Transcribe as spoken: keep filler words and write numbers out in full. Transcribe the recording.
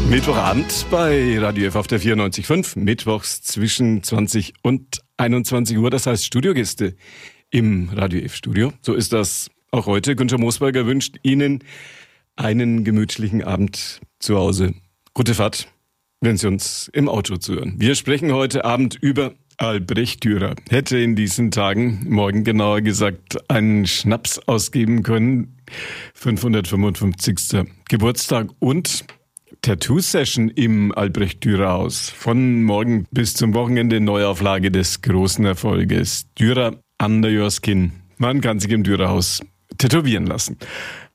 Mittwochabend bei Radio F auf der vierundneunzig Komma fünf, mittwochs zwischen zwanzig und einundzwanzig Uhr, das heißt Studiogäste im Radio F-Studio. So ist das auch heute. Günther Moosberger wünscht Ihnen einen gemütlichen Abend zu Hause. Gute Fahrt, wenn Sie uns im Auto zuhören. Wir sprechen heute Abend über Albrecht Dürer. Hätte in diesen Tagen, morgen genauer gesagt, einen Schnaps ausgeben können. fünfhundertfünfundfünfzigster Geburtstag und Tattoo-Session im Albrecht Dürer Haus. Von morgen bis zum Wochenende Neuauflage des großen Erfolges. Dürer Under Your Skin. Man kann sich im Dürer Haus tätowieren lassen.